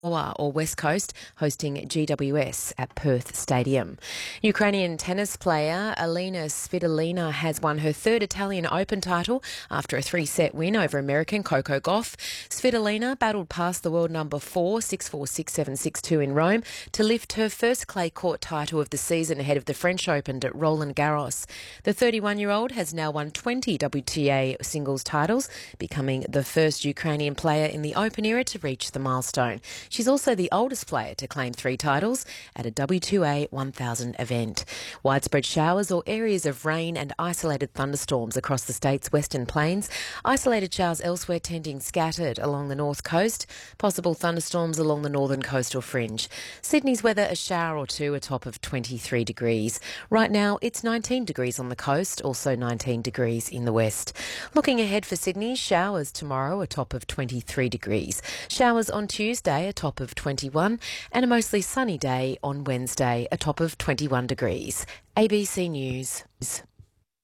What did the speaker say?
or West Coast, hosting GWS at Perth Stadium. Ukrainian tennis player Elina Svitolina has won her third Italian Open title after a three-set win over American Coco Gauff. Svitolina battled past the world number 4, 6-4, 6-7, 6-2 in Rome to lift her first clay court title of the season ahead of the French Open at Roland Garros. The 31-year-old has now won 20 WTA singles titles, becoming the first Ukrainian player in the Open era to reach the milestone. She's also the oldest player to claim 3 titles at a W2A 1000 event. Widespread showers or areas of rain and isolated thunderstorms across the state's western plains. Isolated showers elsewhere tending scattered along the north coast. Possible thunderstorms along the northern coastal fringe. Sydney's weather, a shower or two, a top of 23 degrees. Right now it's 19 degrees on the coast, also 19 degrees in the west. Looking ahead for Sydney, showers tomorrow, a top of 23 degrees. Showers on Tuesday, a top of 21, and a mostly sunny day on Wednesday, a top of 21 degrees. ABC News.